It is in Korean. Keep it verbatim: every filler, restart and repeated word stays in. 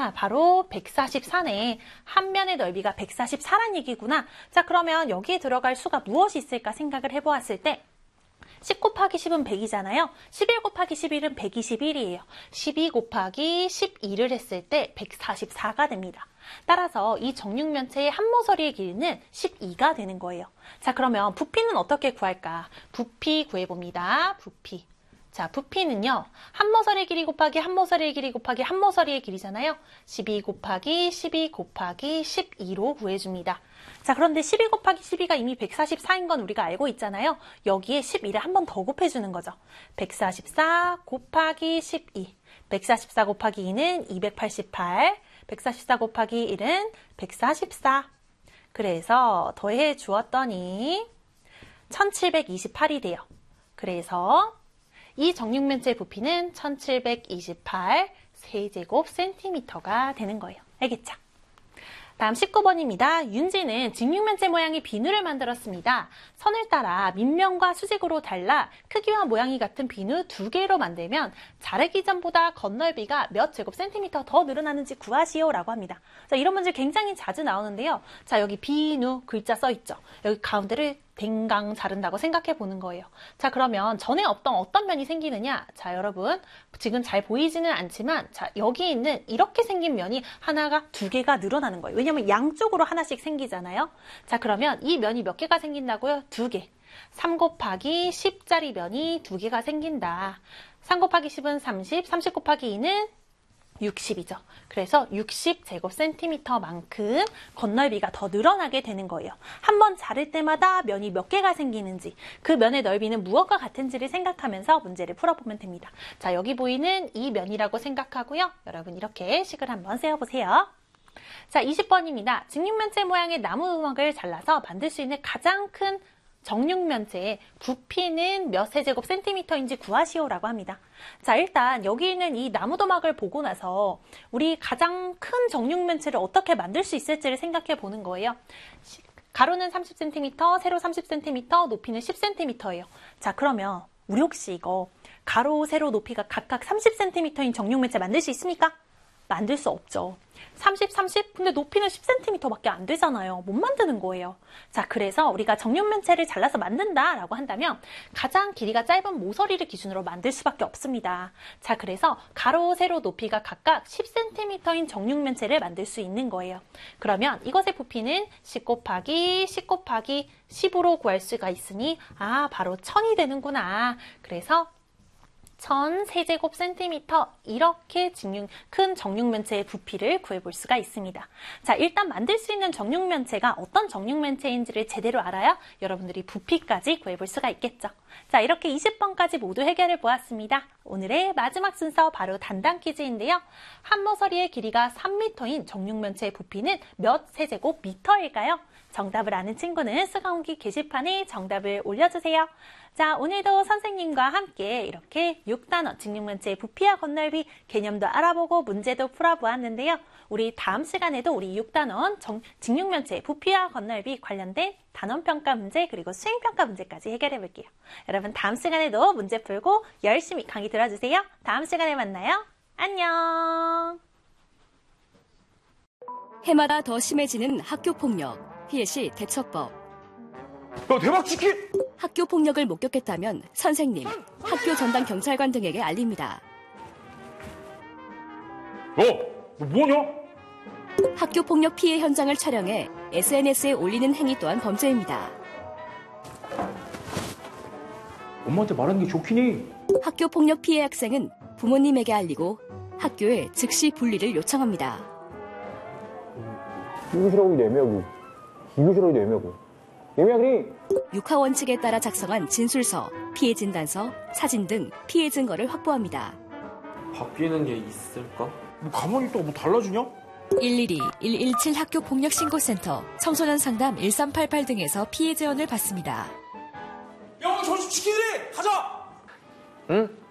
아, 바로 백사십사네. 한 면의 넓이가 백사십사란 얘기구나. 자, 그러면 여기에 들어갈 수가 무엇이 있을까 생각을 해보았을 때 십 곱하기 십은 백이잖아요. 십일 곱하기 십일은 백이십일이에요. 십이 곱하기 십이를 했을 때 백사십사가 됩니다. 따라서 이 정육면체의 한모서리의 길이는 십이가 되는 거예요. 자, 그러면 부피는 어떻게 구할까? 부피 구해봅니다. 부피. 자, 부피는요. 한모서리의 길이 곱하기 한모서리의 길이 곱하기 한모서리의 길이잖아요. 십이 곱하기 십이 곱하기 십이로 구해줍니다. 자, 그런데 십이 곱하기 십이가 이미 백사십사인 건 우리가 알고 있잖아요. 여기에 십이를 한 번 더 곱해주는 거죠. 백사십사 곱하기 십이. 백사십사 곱하기 이는 이백팔십팔. 백사십사 곱하기 일은 백사십사. 그래서 더해 주었더니 천칠백이십팔이 돼요. 그래서 이 정육면체의 부피는 천칠백이십팔 세제곱센티미터가 되는 거예요. 알겠죠? 다음 십구 번입니다. 윤지는 직육면체 모양의 비누를 만들었습니다. 선을 따라 밑면과 수직으로 달라 크기와 모양이 같은 비누 두 개로 만들면 자르기 전보다 겉넓이가 몇 제곱센티미터 더 늘어나는지 구하시오 라고 합니다. 자, 이런 문제 굉장히 자주 나오는데요. 자, 여기 비누 글자 써있죠. 여기 가운데를 댕강 자른다고 생각해 보는 거예요. 자, 그러면 전에 없던 어떤 면이 생기느냐? 자, 여러분 지금 잘 보이지는 않지만 자, 여기 있는 이렇게 생긴 면이 하나가 두 개가 늘어나는 거예요. 왜냐면 양쪽으로 하나씩 생기잖아요. 자, 그러면 이 면이 몇 개가 생긴다고요? 두 개. 삼 곱하기 십짜리 면이 두 개가 생긴다. 삼 곱하기 십은 삼십, 삼십 곱하기 이는 육십이죠. 그래서 육십 제곱센티미터만큼 겉넓이가 더 늘어나게 되는 거예요. 한번 자를 때마다 면이 몇 개가 생기는지, 그 면의 넓이는 무엇과 같은지를 생각하면서 문제를 풀어보면 됩니다. 자, 여기 보이는 이 면이라고 생각하고요. 여러분 이렇게 식을 한번 세어보세요. 자, 이십 번입니다. 직육면체 모양의 나무 우막을 잘라서 만들 수 있는 가장 큰 정육면체의 부피는 몇 세제곱센티미터인지 구하시오라고 합니다. 자, 일단 여기 있는 이 나무도막을 보고 나서 우리 가장 큰 정육면체를 어떻게 만들 수 있을지를 생각해 보는 거예요. 가로는 삼십 센티미터, 세로 삼십 센티미터, 높이는 십 센티미터예요. 자, 그러면 우리 혹시 이거 가로, 세로 높이가 각각 삼십 센티미터인 정육면체 만들 수 있습니까? 만들 수 없죠. 삼십, 삼십? 근데 높이는 십 센티미터밖에 안 되잖아요. 못 만드는 거예요. 자, 그래서 우리가 정육면체를 잘라서 만든다라고 한다면 가장 길이가 짧은 모서리를 기준으로 만들 수밖에 없습니다. 자, 그래서 가로, 세로 높이가 각각 십 센티미터인 정육면체를 만들 수 있는 거예요. 그러면 이것의 부피는 십 곱하기 십 곱하기 십으로 구할 수가 있으니 아, 바로 천이 되는구나. 그래서 천 세제곱센티미터 이렇게 직육, 큰 정육면체의 부피를 구해볼 수가 있습니다. 자, 일단 만들 수 있는 정육면체가 어떤 정육면체인지를 제대로 알아야 여러분들이 부피까지 구해볼 수가 있겠죠. 자, 이렇게 이십 번까지 모두 해결해 보았습니다. 오늘의 마지막 순서 바로 단단 퀴즈인데요. 한모서리의 길이가 삼 미터인 정육면체의 부피는 몇 세제곱미터일까요? 정답을 아는 친구는 수강후기 게시판에 정답을 올려주세요. 자, 오늘도 선생님과 함께 이렇게 육 단원 직육면체의 부피와 겉넓이 개념도 알아보고 문제도 풀어보았는데요. 우리 다음 시간에도 우리 육 단원 정, 직육면체의 부피와 겉넓이 관련된 단원평가 문제 그리고 수행평가 문제까지 해결해 볼게요. 여러분 다음 시간에도 문제 풀고 열심히 강의 들어주세요. 다음 시간에 만나요. 안녕. 해마다 더 심해지는 학교폭력. 피해시 대처법. 야, 대박 치킨! 학교 폭력을 목격했다면 선생님, 학교 전담 경찰관 등에게 알립니다. 어, 너 뭐냐? 학교 폭력 피해 현장을 촬영해 에스엔에스에 올리는 행위 또한 범죄입니다. 엄마한테 말하는 게 좋긴 해. 학교 폭력 피해 학생은 부모님에게 알리고 학교에 즉시 분리를 요청합니다. 이교시라고 애매하고 이교시라고 애매하고 애매하니 육하 원칙에 따라 작성한 진술서, 피해 진단서, 사진 등 피해 증거를 확보합니다. 바뀌는 게 있을까? 뭐 가만히 있다가 뭐 달라지냐? 일일이 일일칠 학교 폭력 신고센터, 청소년 상담 일삼팔팔 등에서 피해 지원을 받습니다. 야, 저집 치킨이래! 가자! 응?